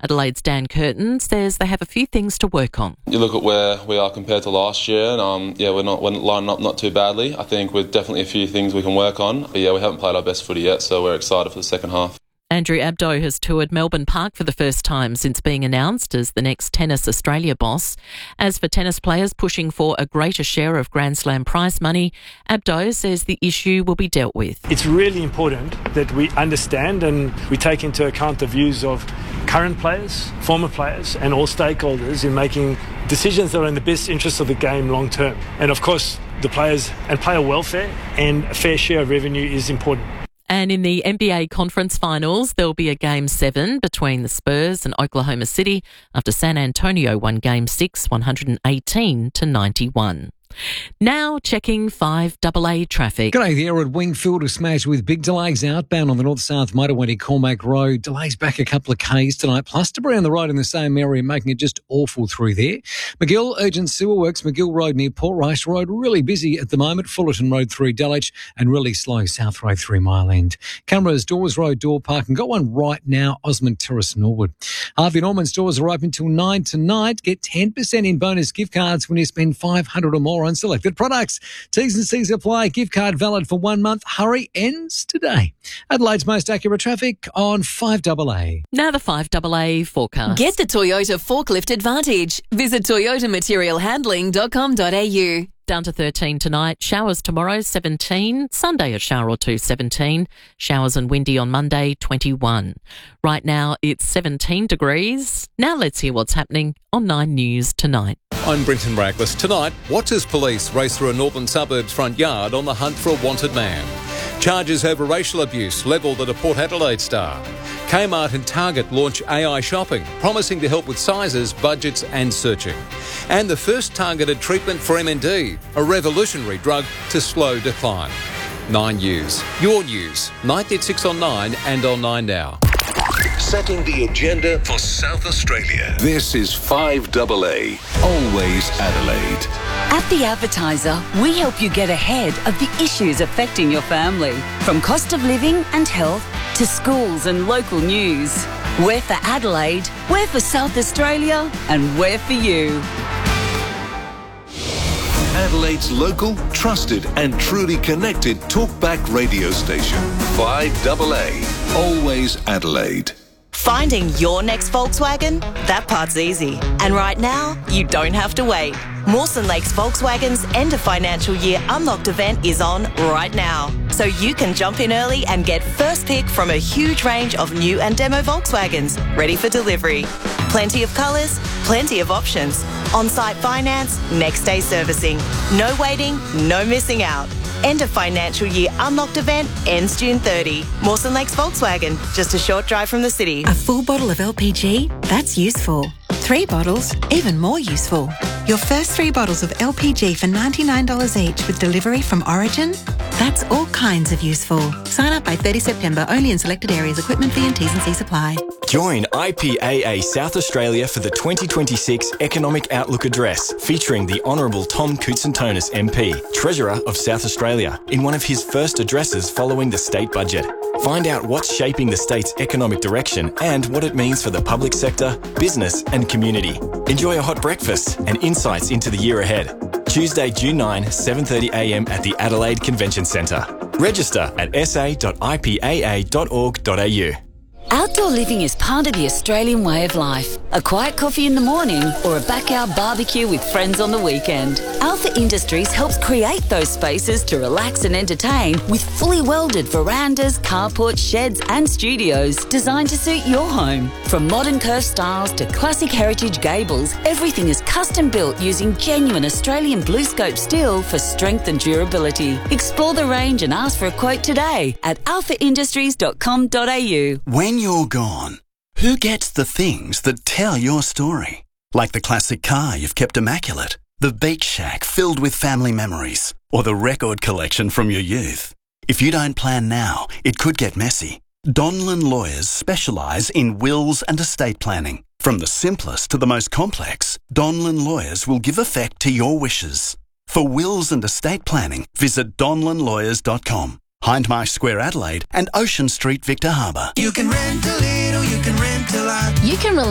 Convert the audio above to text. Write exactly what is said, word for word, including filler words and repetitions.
Adelaide's Dan Curtin says they have a few things to work on. You look at where we are compared to last year, and um, yeah, we're not we're lining up not too badly. I think with definitely a few things we can work on. But yeah, we haven't played our best footy yet, so we're excited for the second half. Andrew Abdo has toured Melbourne Park for the first time since being announced as the next Tennis Australia boss. As for tennis players pushing for a greater share of Grand Slam prize money, Abdo says the issue will be dealt with. It's really important that we understand and we take into account the views of current players, former players and all stakeholders in making decisions that are in the best interest of the game long term. And of course, the players and player welfare and a fair share of revenue is important. And in the N B A conference finals, there'll be a game seven between the Spurs and Oklahoma City after San Antonio won game six, one eighteen to ninety-one. Now checking five A A traffic. G'day there at Wingfield, a smash with big delays outbound on the north-south motorway to Cormac Road. Delays back a couple of Ks tonight, plus to Brown the Road in the same area, making it just awful through there. McGill, urgent sewer works, McGill Road near Port Rice Road, really busy at the moment. Fullerton Road through Dulwich and really slow South Road through Mile End. Cameras, Doors Road, Door Park, and got one right now, Osmond Terrace, Norwood. Harvey Norman stores are open till nine tonight. Get ten percent in bonus gift cards when you spend five hundred dollars or more on selected products. T's and C's apply. Gift card valid for one month. Hurry ends today. Adelaide's most accurate traffic on five A A. Now the five A A forecast. Get the Toyota Forklift Advantage. Visit toyota material handling dot com dot a u. Down to thirteen tonight. Showers tomorrow, seventeen. Sunday, a shower or two, seventeen. Showers and windy on Monday, twenty-one. Right now, it's seventeen degrees. Now let's hear what's happening on Nine News tonight. I'm Brenton Raglas. Tonight, Waters police race through a northern suburbs front yard on the hunt for a wanted man. Charges over racial abuse levelled at a Port Adelaide star. Kmart and Target launch A I shopping, promising to help with sizes, budgets and searching. And the first targeted treatment for M N D, a revolutionary drug to slow decline. Nine News. Your news. ninety at six on Nine and on Nine Now. Setting the agenda for South Australia. This is five A A. Always Adelaide. At The Advertiser, we help you get ahead of the issues affecting your family. From cost of living and health to schools and local news. We're for Adelaide, we're for South Australia, and we're for you. Adelaide's local, trusted and truly connected talkback radio station. five A A. Always Adelaide. Finding your next Volkswagen? That part's easy. And right now, you don't have to wait. Mawson Lakes Volkswagen's end of financial year unlocked event is on right now. So you can jump in early and get first pick from a huge range of new and demo Volkswagens ready for delivery. Plenty of colours, plenty of options. On-site finance, next day servicing. No waiting, no missing out. End of financial year unlocked event ends June thirtieth. Mawson Lakes Volkswagen, just a short drive from the city. A full bottle of L P G? That's useful. Three bottles? Even more useful. Your first three bottles of L P G for ninety-nine dollars each with delivery from Origin? That's all kinds of useful. Sign up by thirtieth September, only in selected areas. Equipment fee and T's and C's apply. Join I P A A South Australia for the twenty twenty-six Economic Outlook Address, featuring the Honourable Tom Koutsantonis M P, Treasurer of South Australia, in one of his first addresses following the state budget. Find out what's shaping the state's economic direction and what it means for the public sector, business and community. Enjoy a hot breakfast and insights into the year ahead. Tuesday, June ninth, seven thirty a m at the Adelaide Convention Centre. Register at s a dot i p a a dot org dot a u. Outdoor living is part of the Australian way of life. A quiet coffee in the morning or a backyard barbecue with friends on the weekend. Alpha Industries helps create those spaces to relax and entertain with fully welded verandas, carports, sheds and studios designed to suit your home. From modern curved styles to classic heritage gables, everything is custom built using genuine Australian blue scope steel for strength and durability. Explore the range and ask for a quote today at alpha industries dot com dot a u. When you're gone, who gets the things that tell your story? Like the classic car you've kept immaculate, the beach shack filled with family memories, or the record collection from your youth. If you don't plan now, it could get messy. Donlan Lawyers specialise in wills and estate planning. From the simplest to the most complex, Donlan Lawyers will give effect to your wishes. For wills and estate planning, visit donlan lawyers dot com. Hindmarsh Square, Adelaide, and Ocean Street, Victor Harbor. You can rent a little, you can rent a lot. You can